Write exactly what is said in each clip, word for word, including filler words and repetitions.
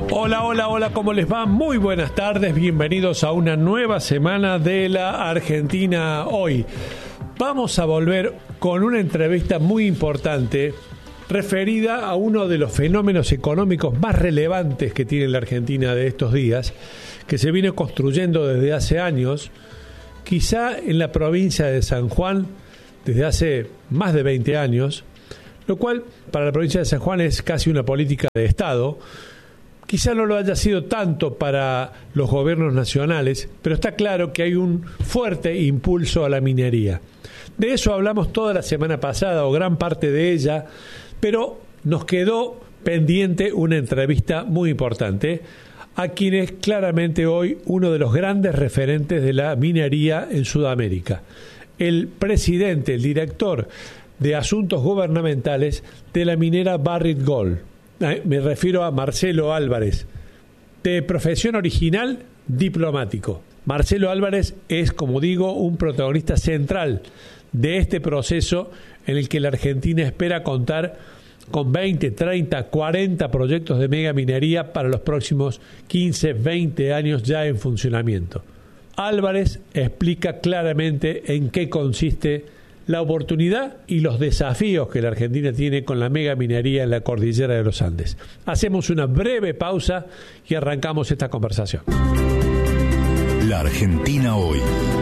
Hola, hola, hola, ¿cómo les va? Muy buenas tardes, bienvenidos a una nueva semana de la Argentina Hoy. Vamos a volver con una entrevista muy importante referida a uno de los fenómenos económicos más relevantes que tiene la Argentina de estos días, que se viene construyendo desde hace años, quizá en la provincia de San Juan, desde hace más de veinte años, lo cual para la provincia de San Juan es casi una política de Estado. Quizá no lo haya sido tanto para los gobiernos nacionales, pero está claro que hay un fuerte impulso a la minería. De eso hablamos toda la semana pasada, o gran parte de ella, pero nos quedó pendiente una entrevista muy importante a quien es claramente hoy uno de los grandes referentes de la minería en Sudamérica. El presidente, el director de Asuntos Gubernamentales de la minera Barrick Gold. Me refiero a Marcelo Álvarez, de profesión original diplomático. Marcelo Álvarez es, como digo, un protagonista central de este proceso en el que la Argentina espera contar con veinte, treinta, cuarenta proyectos de megaminería para los próximos quince, veinte años ya en funcionamiento. Álvarez explica claramente en qué consiste la oportunidad y los desafíos que la Argentina tiene con la megaminería en la cordillera de los Andes. Hacemos una breve pausa y arrancamos esta conversación. La Argentina Hoy.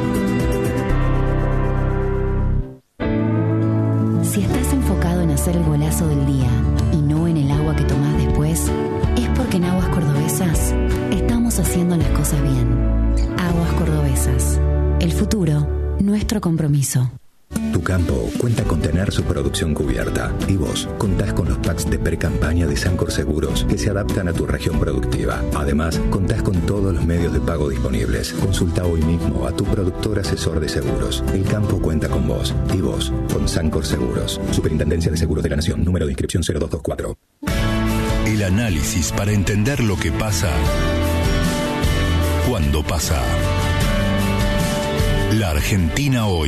Si estás enfocado en hacer el golazo del día y no en el agua que tomás después, es porque en Aguas Cordobesas estamos haciendo las cosas bien. Aguas Cordobesas. El futuro, nuestro compromiso. Tu campo cuenta con tener su producción cubierta y vos contás con los packs de pre-campaña de Sancor Seguros que se adaptan a tu región productiva. Además, contás con todos los medios de pago disponibles. Consulta hoy mismo a tu productor asesor de seguros. El campo cuenta con vos y vos con Sancor Seguros. Superintendencia de Seguros de la Nación. Número de inscripción cero dos dos cuatro. El análisis para entender lo que pasa cuando pasa. La Argentina Hoy.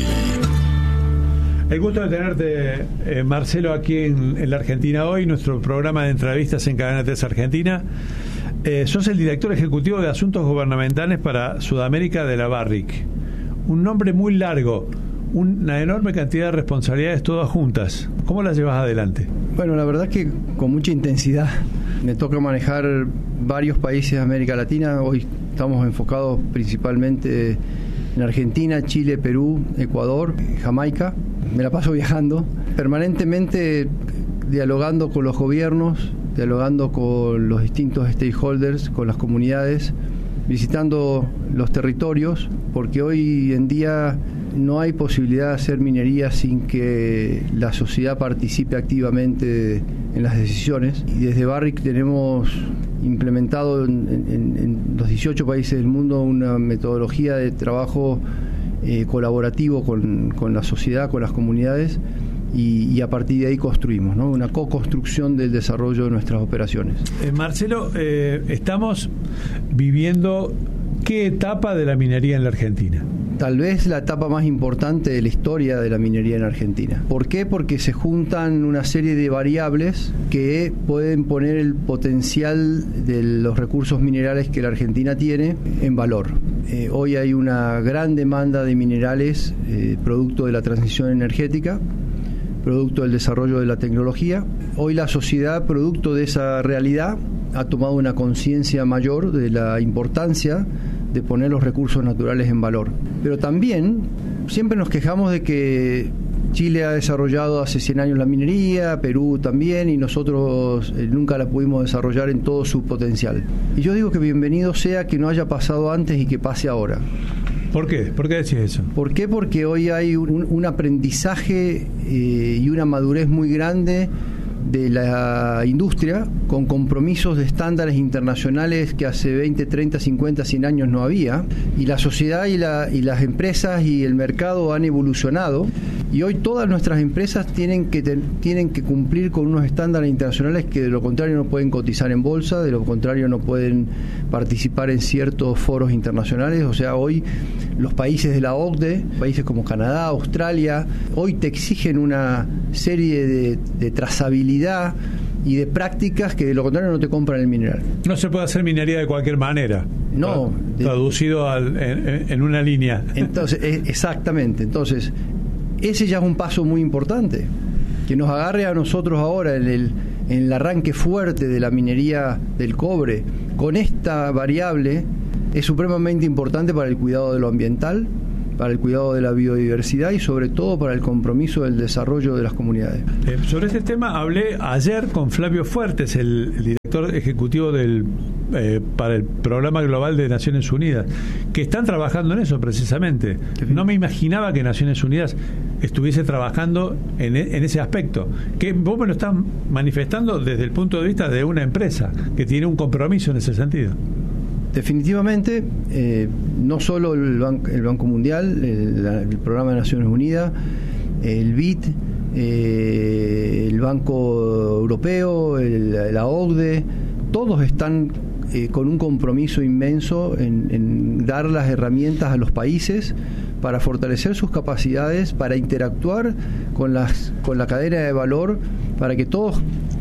El gusto de tenerte, eh, Marcelo, aquí en, en la Argentina Hoy, nuestro programa de entrevistas en Cadena tres Argentina. Eh, sos el director ejecutivo de Asuntos Gubernamentales para Sudamérica de la Barrick. Un nombre muy largo, una enorme cantidad de responsabilidades todas juntas. ¿Cómo las llevas adelante? Bueno, la verdad es que con mucha intensidad. Me toca manejar varios países de América Latina. Hoy estamos enfocados principalmente en Argentina, Chile, Perú, Ecuador, Jamaica. Me la paso viajando, permanentemente dialogando con los gobiernos, dialogando con los distintos stakeholders, con las comunidades, visitando los territorios, porque hoy en día no hay posibilidad de hacer minería sin que la sociedad participe activamente en las decisiones. Y desde Barrick tenemos implementado en, en, en los dieciocho países del mundo una metodología de trabajo eh, colaborativo con, con la sociedad, con las comunidades, y, y a partir de ahí construimos, ¿no? Una co-construcción del desarrollo de nuestras operaciones. Eh, Marcelo, eh, estamos viviendo ¿qué etapa de la minería en la Argentina? Tal vez la etapa más importante de la historia de la minería en Argentina. ¿Por qué? Porque se juntan una serie de variables que pueden poner el potencial de los recursos minerales que la Argentina tiene en valor. Eh, hoy hay una gran demanda de minerales, eh, producto de la transición energética, producto del desarrollo de la tecnología. Hoy la sociedad, producto de esa realidad, ha tomado una conciencia mayor de la importancia de poner los recursos naturales en valor. Pero también siempre nos quejamos de que Chile ha desarrollado hace cien años la minería, Perú también, y nosotros eh, nunca la pudimos desarrollar en todo su potencial. Y yo digo que bienvenido sea que no haya pasado antes y que pase ahora. ¿Por qué? ¿Por qué decís eso? ¿Por qué? Porque hoy hay un, un aprendizaje eh, y una madurez muy grande de la industria, con compromisos de estándares internacionales que hace veinte, treinta, cincuenta, cien años no había, y la sociedad y, la, y las empresas y el mercado han evolucionado, y hoy todas nuestras empresas tienen que, ten, tienen que cumplir con unos estándares internacionales que de lo contrario no pueden cotizar en bolsa, de lo contrario no pueden participar en ciertos foros internacionales. O sea, hoy los países de la O C D E, países como Canadá, Australia, hoy te exigen una serie de, de trazabilidad y de prácticas que de lo contrario no te compran el mineral. No se puede hacer minería de cualquier manera. No. Traducido al, en, en una línea. Entonces, exactamente. Entonces, ese ya es un paso muy importante. Que nos agarre a nosotros ahora en el, en el arranque fuerte de la minería del cobre, con esta variable, es supremamente importante para el cuidado de lo ambiental, para el cuidado de la biodiversidad y sobre todo para el compromiso del desarrollo de las comunidades. Eh, sobre este tema hablé ayer con Flavio Fuertes, el, el director ejecutivo del eh, para el Programa Global de Naciones Unidas, que están trabajando en eso precisamente. No me imaginaba que Naciones Unidas estuviese trabajando en, en ese aspecto, que vos me lo estás manifestando desde el punto de vista de una empresa que tiene un compromiso en ese sentido. Definitivamente, eh, no solo el, Ban- el Banco Mundial, el, la, el Programa de Naciones Unidas, el B I D, eh, el Banco Europeo, el, la O C D E, todos están eh, con un compromiso inmenso en, en dar las herramientas a los países para fortalecer sus capacidades, para interactuar con, las, con la cadena de valor, para que todos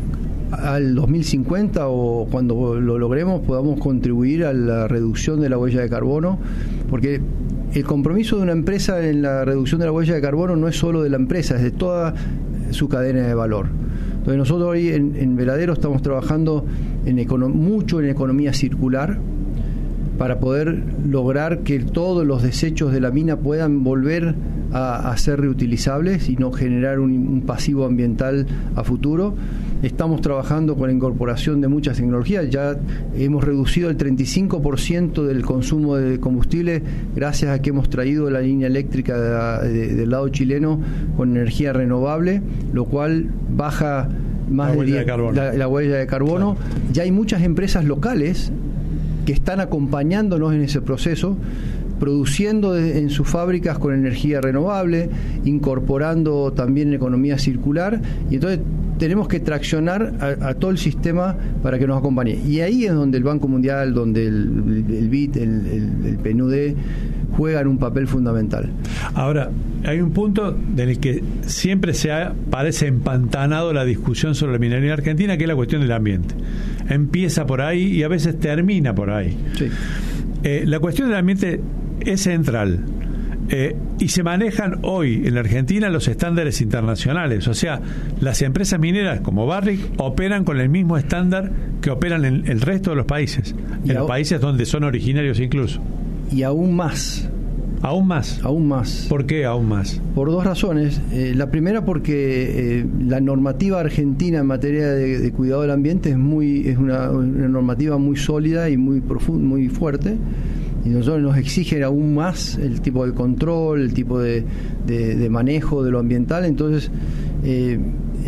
al dos mil cincuenta o cuando lo logremos podamos contribuir a la reducción de la huella de carbono, porque el compromiso de una empresa en la reducción de la huella de carbono no es solo de la empresa, es de toda su cadena de valor. Entonces nosotros hoy en, en Veladero estamos trabajando en econo- mucho en economía circular para poder lograr que todos los desechos de la mina puedan volver a, a ser reutilizables y no generar un, un pasivo ambiental a futuro. Estamos trabajando con la incorporación de muchas tecnologías. Ya hemos reducido el treinta y cinco por ciento del consumo de combustible gracias a que hemos traído la línea eléctrica de, de, del lado chileno con energía renovable, lo cual baja más la huella de, de carbono. La, la huella de carbono. Claro. Ya hay muchas empresas locales que están acompañándonos en ese proceso, produciendo de, en sus fábricas con energía renovable, incorporando también economía circular, y entonces tenemos que traccionar a, a todo el sistema para que nos acompañe. Y ahí es donde el Banco Mundial, donde el, el, el B I D, el, el, el P N U D juegan un papel fundamental. Ahora, hay un punto en el que siempre se ha, parece empantanado la discusión sobre la minería argentina, que es la cuestión del ambiente. Empieza por ahí y a veces termina por ahí. Sí. Eh, la cuestión del ambiente es central. Eh, y se manejan hoy en la Argentina los estándares internacionales, o sea, las empresas mineras como Barrick operan con el mismo estándar que operan en el resto de los países, y en los países donde son originarios incluso. Y aún más. ¿Aún más? Aún más. ¿Por qué aún más? Por dos razones. Eh, la primera porque eh, la normativa argentina en materia de, de cuidado del ambiente es muy es una, una normativa muy sólida y muy profunda, muy fuerte. Y nosotros nos exigen aún más el tipo de control, el tipo de, de, de manejo de lo ambiental. Entonces, eh,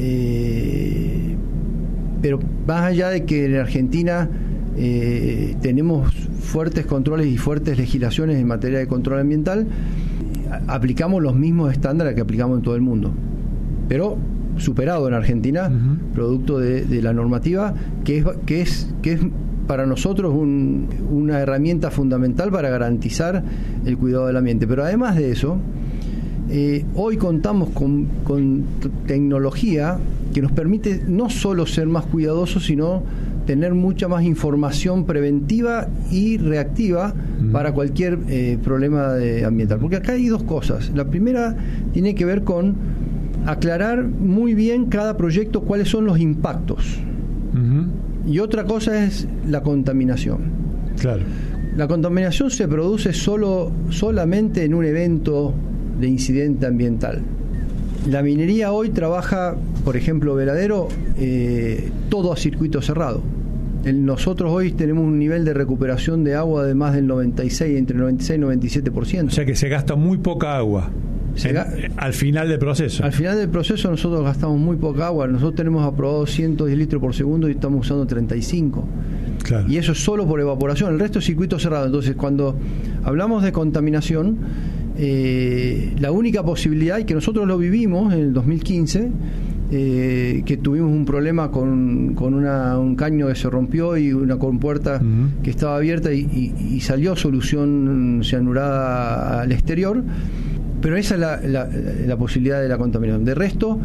eh, pero más allá de que en Argentina eh, tenemos fuertes controles y fuertes legislaciones en materia de control ambiental, aplicamos los mismos estándares que aplicamos en todo el mundo, pero superado en Argentina, uh-huh. producto de, de la normativa que es que es que es para nosotros un, una herramienta fundamental para garantizar el cuidado del ambiente. Pero además de eso, eh, hoy contamos con, con tecnología que nos permite no solo ser más cuidadosos, sino tener mucha más información preventiva y reactiva mm. para cualquier eh, problema de ambiental. Porque acá hay dos cosas. La primera tiene que ver con aclarar muy bien cada proyecto cuáles son los impactos. Uh-huh. Y otra cosa es la contaminación. Claro. La contaminación se produce solo, solamente en un evento de incidente ambiental. La minería hoy trabaja, por ejemplo, Veladero, eh, todo a circuito cerrado. El, nosotros hoy tenemos un nivel de recuperación de agua de más del noventa y seis, entre noventa y seis y noventa y siete por ciento. O sea que se gasta muy poca agua. En, al final del proceso. Al final del proceso nosotros gastamos muy poca agua. Nosotros tenemos aprobado ciento diez litros por segundo y estamos usando treinta y cinco. Claro. Y eso es solo por evaporación. El resto es circuito cerrado. Entonces, cuando hablamos de contaminación, eh, la única posibilidad, y que nosotros lo vivimos en el dos mil quince, eh, que tuvimos un problema con, con una, un caño que se rompió y una compuerta uh-huh. que estaba abierta y, y, y salió solución cianurada al exterior. Pero esa es la, la, la posibilidad de la contaminación. De resto,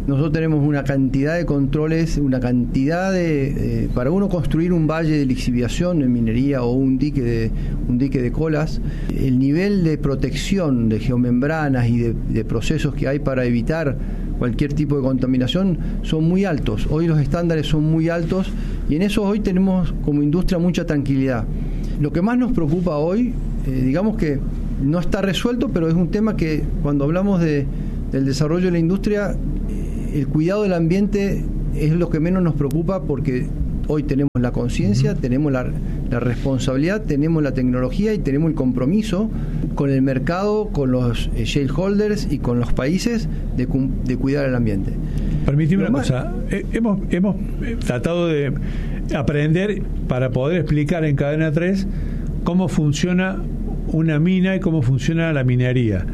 nosotros tenemos una cantidad de controles, una cantidad de... Eh, para uno construir un valle de lixiviación en minería o un dique de, un dique de colas, el nivel de protección de geomembranas y de, de procesos que hay para evitar cualquier tipo de contaminación son muy altos. Hoy los estándares son muy altos y en eso hoy tenemos como industria mucha tranquilidad. Lo que más nos preocupa hoy, eh, digamos que no está resuelto, pero es un tema que cuando hablamos de, del desarrollo de la industria, eh, el cuidado del ambiente es lo que menos nos preocupa porque hoy tenemos la conciencia, uh-huh. tenemos la, la responsabilidad, tenemos la tecnología y tenemos el compromiso con el mercado, con los eh, shareholders y con los países de, de cuidar el ambiente. Permíteme una cosa, eh, hemos, hemos tratado de aprender para poder explicar en Cadena tres cómo funciona una mina y cómo funciona la minería.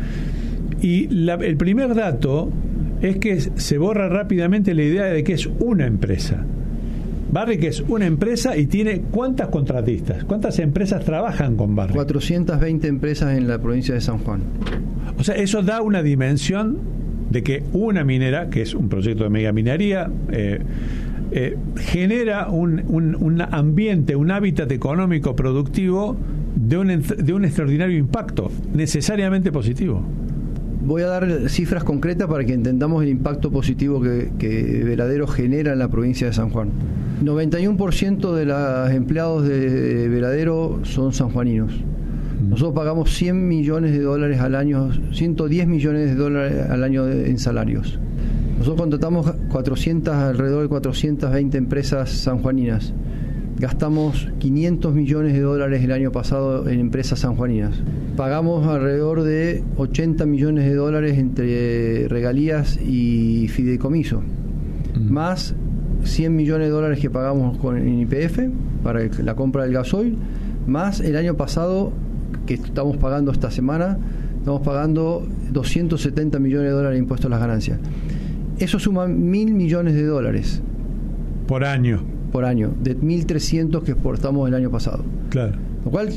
Y la, el primer dato es que se borra rápidamente la idea de que es una empresa. Barrick es una empresa y tiene ¿cuántas contratistas? ¿Cuántas empresas trabajan con Barrick? cuatrocientas veinte empresas en la provincia de San Juan. O sea, eso da una dimensión de que una minera, que es un proyecto de megaminería, eh, eh, genera un, un, un ambiente, un hábitat económico productivo de un, de un extraordinario impacto, necesariamente positivo. Voy a dar cifras concretas para que entendamos el impacto positivo que, que Veladero genera en la provincia de San Juan. noventa y uno por ciento de los empleados de Veladero son sanjuaninos. Nosotros pagamos cien millones de dólares al año, ciento diez millones de dólares al año en salarios. Nosotros contratamos cuatrocientas, alrededor de cuatrocientas veinte empresas sanjuaninas. Gastamos quinientos millones de dólares el año pasado en empresas sanjuaninas. Pagamos alrededor de ochenta millones de dólares entre regalías y fideicomiso. Mm. Más cien millones de dólares que pagamos con en Y P F para el, la compra del gasoil. Más el año pasado, que estamos pagando esta semana, estamos pagando doscientos setenta millones de dólares de impuestos a las ganancias. Eso suma mil millones de dólares. Por año. Por año, de mil trescientos que exportamos el año pasado. Claro. Lo cual...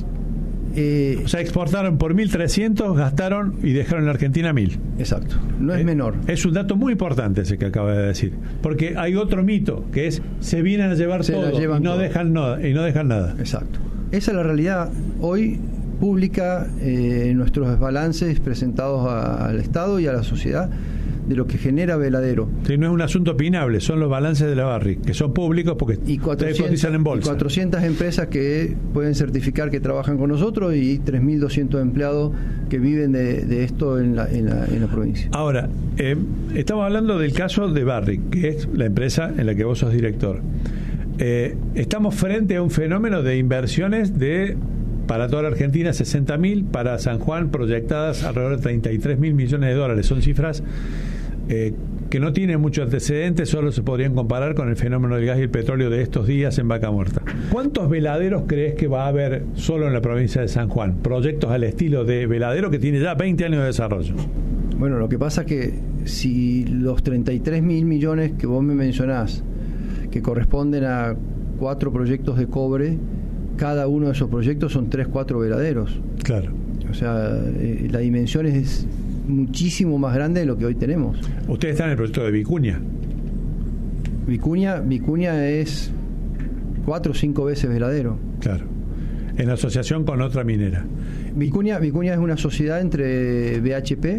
Eh, o sea, exportaron por mil trescientos, gastaron y dejaron en la Argentina mil. Exacto. No es eh, menor. Es un dato muy importante ese que acaba de decir. Porque hay otro mito, que es se vienen a llevar se todo y no, todo. Dejan nada, y no dejan nada. Exacto. Esa es la realidad hoy pública eh, en nuestros balances presentados a, al Estado y a la sociedad de lo que genera Veladero. Sí, no es un asunto opinable, son los balances de la Barrick, que son públicos porque y cuatrocientas, cotizan en bolsa. Y cuatrocientas empresas que pueden certificar que trabajan con nosotros y tres mil doscientos empleados que viven de, de esto en la, en, la, en la provincia. Ahora, eh, estamos hablando del caso de Barrick, que es la empresa en la que vos sos director. Eh, estamos frente a un fenómeno de inversiones de... Para toda la Argentina sesenta mil, para San Juan proyectadas alrededor de treinta y tres mil millones de dólares. Son cifras eh, que no tienen mucho antecedentes, solo se podrían comparar con el fenómeno del gas y el petróleo de estos días en Vaca Muerta. ¿Cuántos veladeros crees que va a haber solo en la provincia de San Juan? Proyectos al estilo de Veladero que tiene ya veinte años de desarrollo. Bueno, lo que pasa es que si los treinta y tres mil millones que vos me mencionás, que corresponden a cuatro proyectos de cobre, cada uno de esos proyectos son tres, cuatro veladeros. Claro. O sea, eh, la dimensión es muchísimo más grande de lo que hoy tenemos. Ustedes están en el proyecto de Vicuña. Vicuña, Vicuña es cuatro o cinco veces veladero. Claro. En asociación con otra minera. Vicuña, Vicuña es una sociedad entre B H P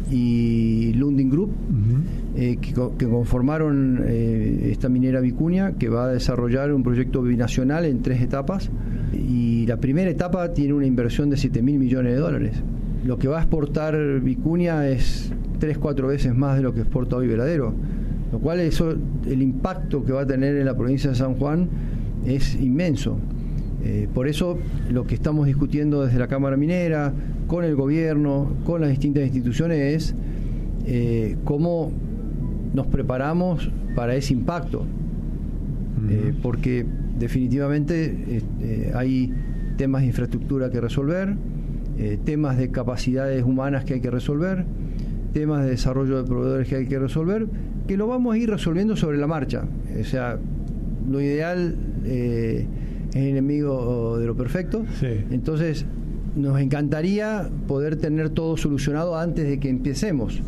y Lundin Group, uh-huh. eh, que, que conformaron eh, esta minera Vicuña, que va a desarrollar un proyecto binacional en tres etapas, y la primera etapa tiene una inversión de siete mil millones de dólares. Lo que va a exportar Vicuña es tres, cuatro veces más de lo que exporta hoy Veladero, lo cual eso, el impacto que va a tener en la provincia de San Juan es inmenso. Eh, por eso lo que estamos discutiendo desde la Cámara Minera, con el gobierno, con las distintas instituciones, es eh, cómo nos preparamos para ese impacto. Uh-huh. Eh, porque definitivamente eh, hay temas de infraestructura que resolver, eh, temas de capacidades humanas que hay que resolver, temas de desarrollo de proveedores que hay que resolver, que lo vamos a ir resolviendo sobre la marcha. O sea, lo ideal... Eh, es enemigo de lo perfecto. Sí. Entonces nos encantaría poder tener todo solucionado antes de que empecemos,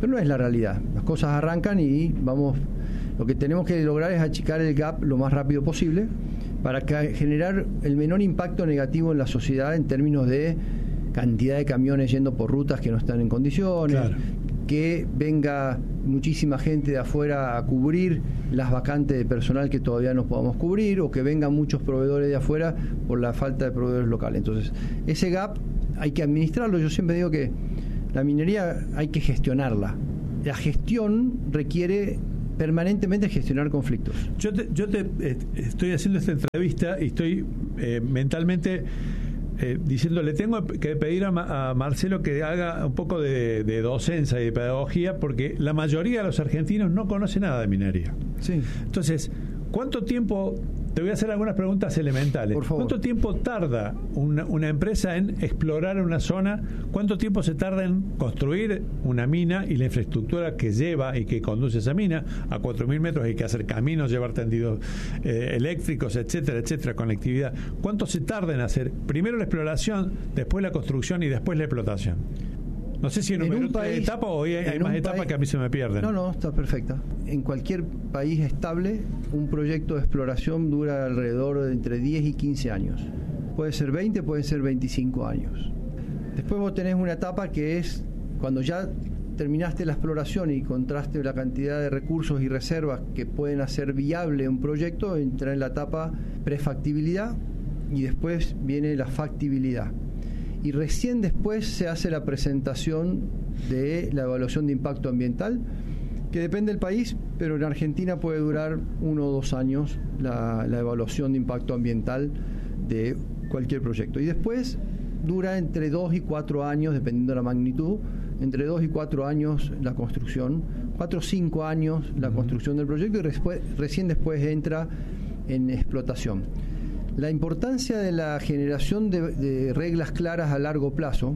Pero no es la realidad. Las cosas arrancan y vamos, lo que tenemos que lograr es achicar el gap lo más rápido posible para que, generar el menor impacto negativo en la sociedad en términos de cantidad de camiones yendo por rutas que no están en condiciones, claro. que venga muchísima gente de afuera a cubrir las vacantes de personal que todavía no podamos cubrir, o que vengan muchos proveedores de afuera por la falta de proveedores locales. Entonces, ese gap hay que administrarlo. Yo siempre digo que la minería hay que gestionarla. La gestión requiere permanentemente gestionar conflictos. Yo te, yo te eh, estoy haciendo esta entrevista y estoy eh, mentalmente eh, diciéndole, tengo que pedir a, Ma, a Marcelo que haga un poco de, de docencia y de pedagogía, porque la mayoría de los argentinos no conoce nada de minería. Sí. Entonces, ¿cuánto tiempo? Te voy a hacer algunas preguntas elementales. Por favor. ¿Cuánto tiempo tarda una, una empresa en explorar una zona? ¿Cuánto tiempo se tarda en construir una mina y la infraestructura que lleva y que conduce esa mina? A cuatro mil metros hay que hacer caminos, llevar tendidos eh, eléctricos, etcétera, etcétera, conectividad. ¿Cuánto se tarda en hacer primero la exploración, después la construcción y después la explotación? No sé si en, en un país etapa o hay, hay más etapas país, que a mí se me pierden. No, no, está perfecta. En cualquier país estable, un proyecto de exploración dura alrededor de entre diez y quince años. Puede ser veinte, puede ser veinticinco años. Después vos tenés una etapa que es cuando ya terminaste la exploración y encontraste la cantidad de recursos y reservas que pueden hacer viable un proyecto, entra en la etapa prefactibilidad y después viene la factibilidad. Y recién después se hace la presentación de la evaluación de impacto ambiental, que depende del país, pero en Argentina puede durar uno o dos años la, la evaluación de impacto ambiental de cualquier proyecto. Y después dura entre dos y cuatro años, dependiendo de la magnitud, entre dos y cuatro años la construcción, cuatro o cinco años la construcción del proyecto, y después, recién después entra en explotación. La importancia de la generación de, de reglas claras a largo plazo,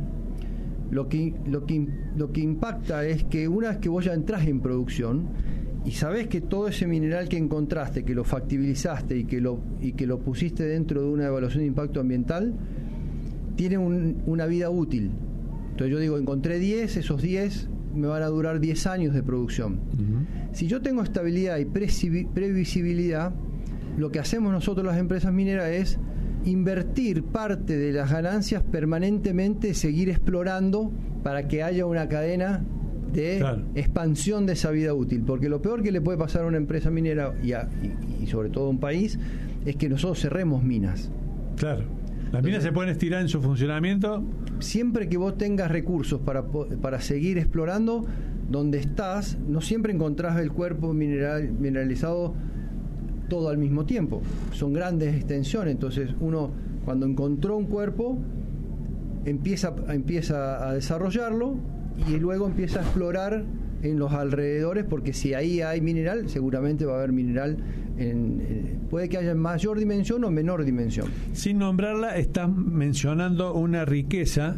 lo que, lo, que, lo que impacta es que una vez que vos ya entrás en producción y sabés que todo ese mineral que encontraste, que lo factibilizaste y que lo, y que lo pusiste dentro de una evaluación de impacto ambiental, tiene un, una vida útil. Entonces yo digo, encontré diez, esos diez me van a durar diez años de producción. Uh-huh. Si yo tengo estabilidad y previsibilidad, lo que hacemos nosotros las empresas mineras es invertir parte de las ganancias permanentemente, seguir explorando para que haya una cadena de claro. expansión de esa vida útil, porque lo peor que le puede pasar a una empresa minera y, a, y, y sobre todo a un país es que nosotros cerremos minas. Claro. Las minas se pueden estirar en su funcionamiento. Siempre que vos tengas recursos para, para seguir explorando, donde estás, no siempre encontrás el cuerpo mineral, mineralizado todo al mismo tiempo. Son grandes extensiones, entonces uno cuando encontró un cuerpo empieza, empieza a desarrollarlo y luego empieza a explorar en los alrededores, porque si ahí hay mineral, seguramente va a haber mineral en, en, puede que haya en mayor dimensión o menor dimensión. Sin nombrarla, estás mencionando una riqueza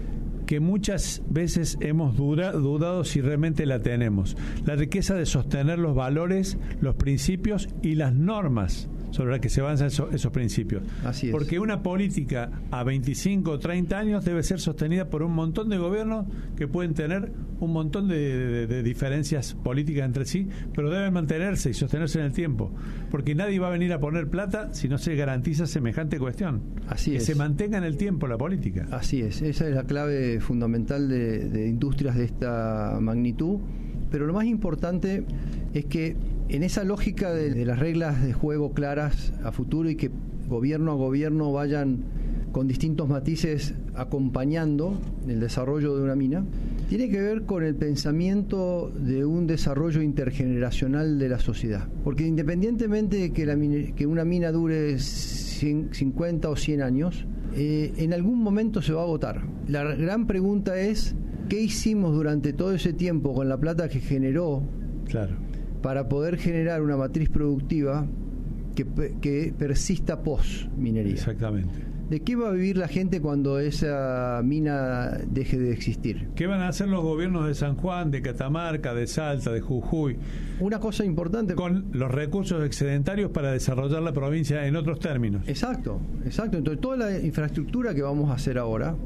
que muchas veces hemos dura, dudado si realmente la tenemos. La riqueza de sostener los valores, los principios y las normas sobre las que se avanzan esos, esos principios. Así es. Porque una política a veinticinco o treinta años debe ser sostenida por un montón de gobiernos que pueden tener un montón de, de, de diferencias políticas entre sí, pero deben mantenerse y sostenerse en el tiempo. Porque nadie va a venir a poner plata si no se garantiza semejante cuestión. Así que es. se mantenga en el tiempo la política. Así es. Esa es la clave fundamental de, de industrias de esta magnitud. Pero lo más importante es que en esa lógica de, de las reglas de juego claras a futuro y que gobierno a gobierno vayan con distintos matices acompañando el desarrollo de una mina, tiene que ver con el pensamiento de un desarrollo intergeneracional de la sociedad. Porque independientemente de que, la mine, que una mina dure cincuenta o cien años, eh, en algún momento se va a agotar. La gran pregunta es, ¿qué hicimos durante todo ese tiempo con la plata que generó? Claro. Para poder generar una matriz productiva que, que persista post-minería. Exactamente. ¿De qué va a vivir la gente cuando esa mina deje de existir? ¿Qué van a hacer los gobiernos de San Juan, de Catamarca, de Salta, de Jujuy? Una cosa importante. Con los recursos excedentarios para desarrollar la provincia en otros términos. Exacto, exacto. Entonces, toda la infraestructura que vamos a hacer ahora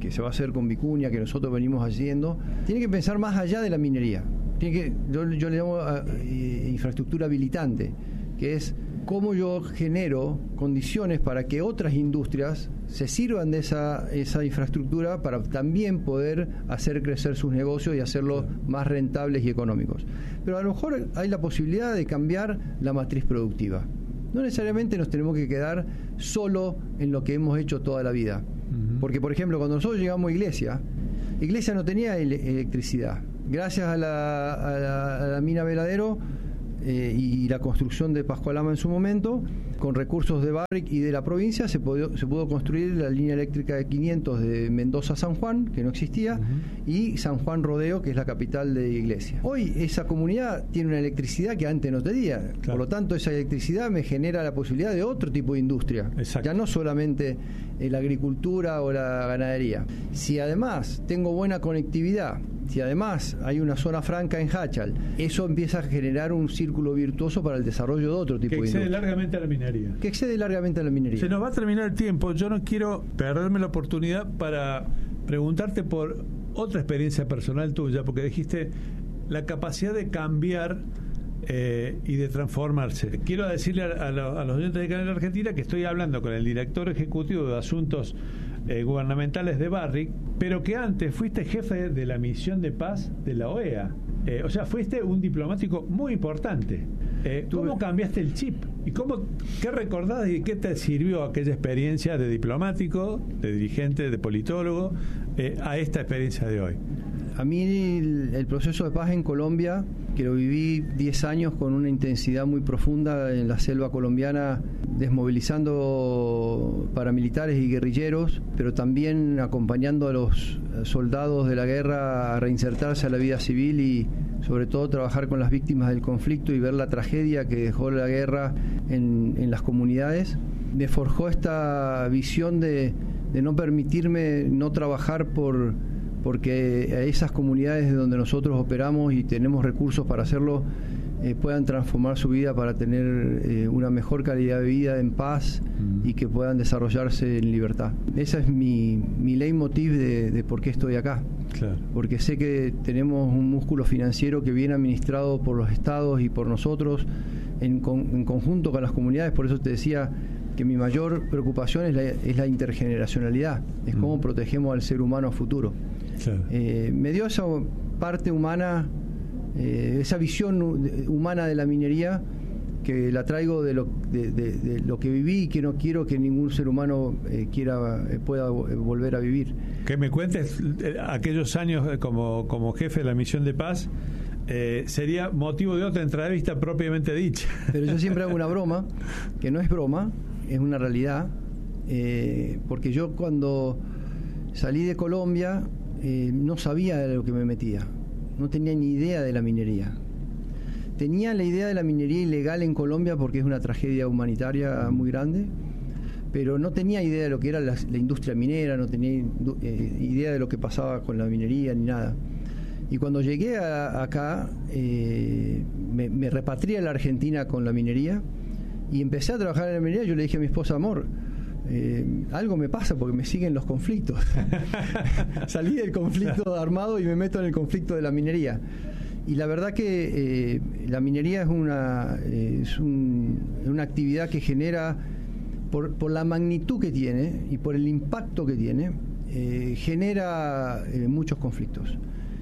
que se va a hacer con Vicuña, que nosotros venimos haciendo, tiene que pensar más allá de la minería. Tiene que, yo, yo le llamo a, eh, infraestructura habilitante, que es cómo yo genero condiciones para que otras industrias se sirvan de esa, esa infraestructura para también poder hacer crecer sus negocios y hacerlos más rentables y económicos. Pero a lo mejor hay la posibilidad de cambiar la matriz productiva. No necesariamente nos tenemos que quedar solo en lo que hemos hecho toda la vida. Uh-huh. Porque, por ejemplo, cuando nosotros llegamos a Iglesia, Iglesia no tenía ele- electricidad. Gracias a la, a la, a la mina Veladero eh, y la construcción de Pascualama en su momento, con recursos de Barrick y de la provincia, se pudo, se pudo construir la línea eléctrica de quinientos de Mendoza a San Juan, que no existía, uh-huh. y San Juan Rodeo, que es la capital de Iglesia. Hoy esa comunidad tiene una electricidad que antes no tenía. Claro. Por lo tanto, esa electricidad me genera la posibilidad de otro tipo de industria. Exacto. Ya no solamente eh, la agricultura o la ganadería. Si además tengo buena conectividad, si además hay una zona franca en Hachal, eso empieza a generar un círculo virtuoso para el desarrollo de otro tipo de industria. Que excede largamente a la minería. Que excede largamente a la minería. Se nos va a terminar el tiempo. Yo no quiero perderme la oportunidad para preguntarte por otra experiencia personal tuya, porque dijiste la capacidad de cambiar eh, y de transformarse. Quiero decirle a, a, lo, a los oyentes de Canal Argentina que estoy hablando con el director ejecutivo de Asuntos eh, Gubernamentales de Barrick, pero que antes fuiste jefe de la misión de paz de la O E A. Eh, o sea, fuiste un diplomático muy importante. Eh, ¿Cómo cambiaste el chip? ¿Y cómo, qué recordás y qué te sirvió aquella experiencia de diplomático, de dirigente, de politólogo, eh, a esta experiencia de hoy? A mí el, el proceso de paz en Colombia, que lo viví diez años con una intensidad muy profunda en la selva colombiana, desmovilizando paramilitares y guerrilleros, pero también acompañando a los soldados de la guerra a reinsertarse a la vida civil y sobre todo trabajar con las víctimas del conflicto y ver la tragedia que dejó la guerra en, en las comunidades, me forjó esta visión de, de no permitirme no trabajar por porque a esas comunidades de donde nosotros operamos y tenemos recursos para hacerlo eh, puedan transformar su vida para tener eh, una mejor calidad de vida en paz mm. y que puedan desarrollarse en libertad. Esa es mi, mi leitmotiv de, de por qué estoy acá. Claro. Porque sé que tenemos un músculo financiero que viene administrado por los estados y por nosotros en, con, en conjunto con las comunidades. Por eso te decía que mi mayor preocupación es la, es la intergeneracionalidad, es cómo mm. protegemos al ser humano a futuro. Claro. Eh, me dio esa parte humana, eh, esa visión humana de la minería, que la traigo de lo, de, de, de lo que viví y que no quiero que ningún ser humano eh, quiera eh, pueda volver a vivir. Que me cuentes eh, aquellos años como, como jefe de la misión de paz. Eh, sería motivo de otra entrevista propiamente dicha. Pero yo siempre hago una broma, que no es broma, es una realidad, eh, porque yo cuando salí de Colombia eh, no sabía de lo que me metía, no tenía ni idea de la minería. Tenía la idea de la minería ilegal en Colombia porque es una tragedia humanitaria muy grande, pero no tenía idea de lo que era la, la industria minera, no tenía eh, idea de lo que pasaba con la minería ni nada. Y cuando llegué a, acá, eh, me, me repatrié a la Argentina con la minería y empecé a trabajar en la minería. Yo le dije a mi esposa, amor, eh, algo me pasa porque me siguen los conflictos. Salí del conflicto armado y me meto en el conflicto de la minería. Y la verdad que eh, la minería es una, eh, es un, una actividad que genera, por, por la magnitud que tiene y por el impacto que tiene, eh, genera eh, muchos conflictos.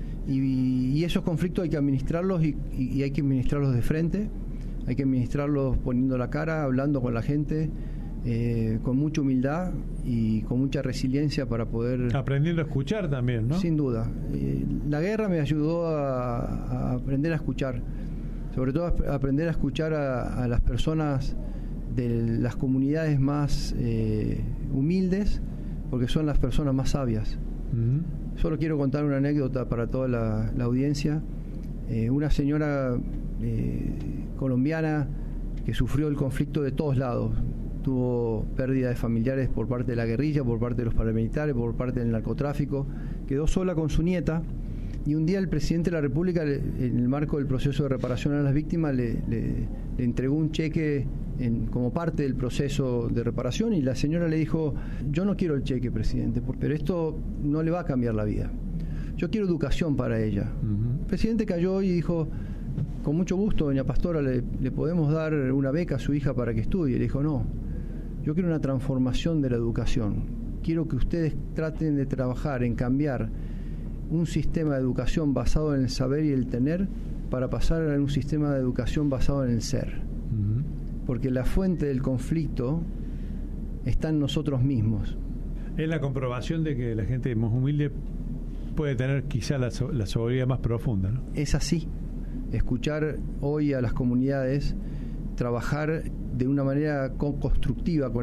Y, y esos conflictos hay que administrarlos y, y, y hay que administrarlos de frente, hay que administrarlos poniendo la cara, hablando con la gente, eh, con mucha humildad y con mucha resiliencia para poder... Aprendiendo a escuchar también, ¿no? Sin duda. Eh, la guerra me ayudó a, a aprender a escuchar, sobre todo a aprender a escuchar a, a las personas de las comunidades más eh, humildes, porque son las personas más sabias. Uh-huh. Solo quiero contar una anécdota para toda la, la audiencia. Eh, una señora eh, colombiana que sufrió el conflicto de todos lados. Tuvo pérdida de familiares por parte de la guerrilla, por parte de los paramilitares, por parte del narcotráfico. Quedó sola con su nieta y un día el presidente de la República, en el marco del proceso de reparación a las víctimas, le, le, le entregó un cheque en, como parte del proceso de reparación, y la señora le dijo: yo no quiero el cheque, presidente, pero esto no le va a cambiar la vida. Yo quiero educación para ella. Uh-huh. El presidente cayó y dijo: con mucho gusto, doña Pastora, le, le podemos dar una beca a su hija para que estudie. Le dijo: no, yo quiero una transformación de la educación. Quiero que ustedes traten de trabajar en cambiar un sistema de educación basado en el saber y el tener para pasar a un sistema de educación basado en el ser. Uh-huh. Porque la fuente del conflicto está en nosotros mismos. Es la comprobación de que la gente más humilde puede tener quizá la, so- la soberanía más profunda, ¿no? Es así. Escuchar hoy a las comunidades trabajar de una manera constructiva con